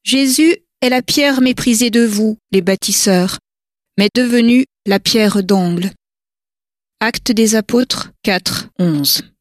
Jésus est la pierre méprisée de vous, les bâtisseurs, mais devenue la pierre d'angle. Actes des Apôtres 4, 11.